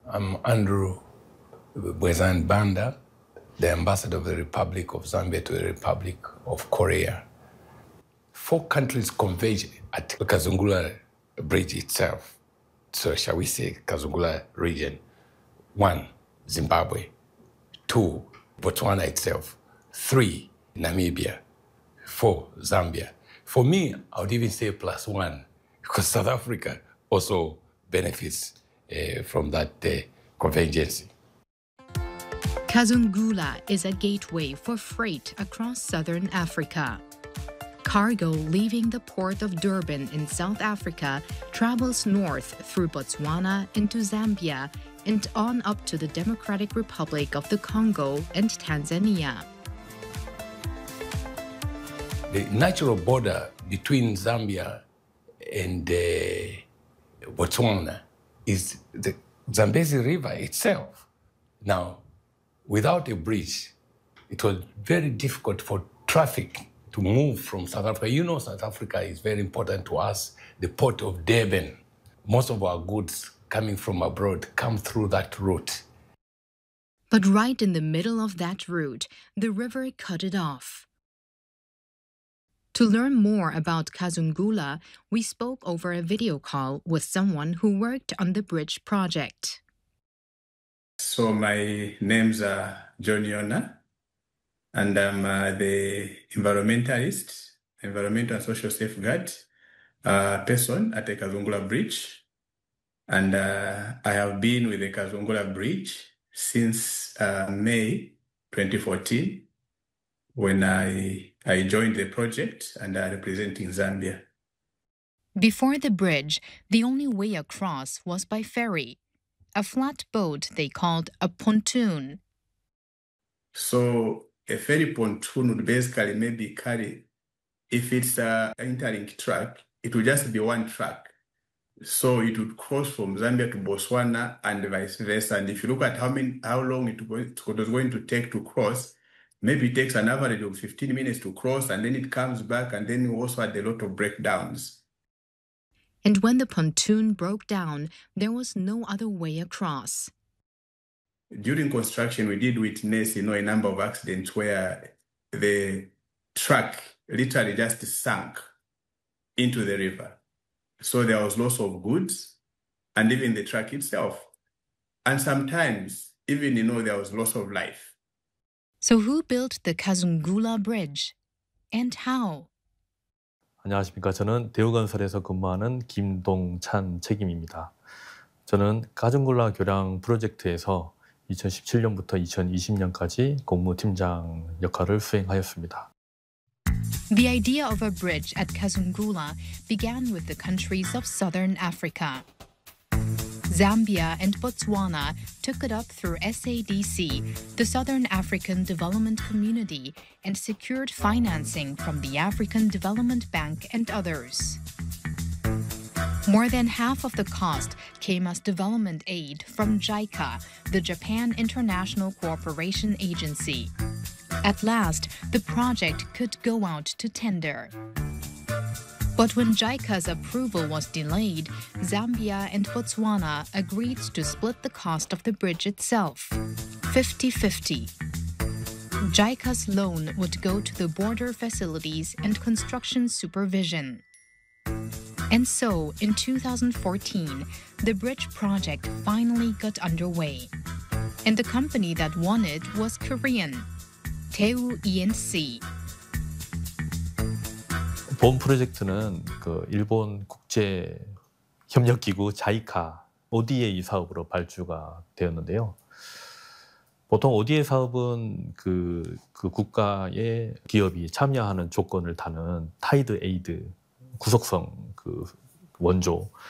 I'm Andrew Bwezan Banda, the ambassador of the Republic of Zambia to the Republic of Korea. 4 countries converge at the Kazungula Bridge itself. So shall we say Kazungula region? 1, Zimbabwe. 2, Botswana itself. 3, Namibia. 4, Zambia. For me, I would even say +1, because South Africa also benefits from that convergence. Kazungula is a gateway for freight across southern Africa. Cargo leaving the port of Durban in South Africa travels north through Botswana into Zambia and on up to the Democratic Republic of the Congo and Tanzania. The natural border between Zambia and Botswana is the Zambezi River itself. Now, without a bridge, it was very difficult for traffic to move from South Africa. You know, South Africa is very important to us, the port of Durban. Most of our goods coming from abroad come through that route. But right in the middle of that route, the river cut it off. To learn more about Kazungula, we spoke over a video call with someone who worked on the bridge project. So my name's John Yona, and I'm the environmentalist, environmental and social safeguard person at the Kazungula Bridge. And I have been with the Kazungula Bridge since May 2014, when I joined the project and representing Zambia. Before the bridge, the only way across was by ferry, a flat boat they called a pontoon. So a ferry pontoon would basically maybe carry, if it's an interlink track, it would just be one track. So it would cross from Zambia to Botswana and vice versa. And if you look at how long it was going to take to cross, maybe it takes an average of 15 minutes to cross, and then it comes back, and then we also had a lot of breakdowns. And when the pontoon broke down, there was no other way across. During construction, we did witness, a number of accidents where the truck literally just sank into the river. So there was loss of goods and even the truck itself. And sometimes even, there was loss of life. So who built the Kazungula Bridge? And how? 안녕하십니까. 저는 대우건설에서 근무하는 김동찬 책임입니다. 저는 카중굴라 교량 프로젝트에서 2017년부터 2020년까지 공무팀장 역할을 수행하였습니다. The idea of a bridge at Kazungula began with the countries of southern Africa. Zambia and Botswana took it up through SADC, the Southern African Development Community, and secured financing from the African Development Bank and others. More than half of the cost came as development aid from JICA, the Japan International Cooperation Agency. At last, the project could go out to tender. But when JICA's approval was delayed, Zambia and Botswana agreed to split the cost of the bridge itself, 50-50. JICA's loan would go to the border facilities and construction supervision. And so, in 2014, the bridge project finally got underway. And the company that won it was Korean, Daewoo E&C. 본 프로젝트는 일본 국제 협력기구 자이카 ODA 사업으로 발주가 되었는데요. 보통 ODA 사업은 그 국가의 기업이 참여하는 조건을 다는 타이드 에이드 구속성 원조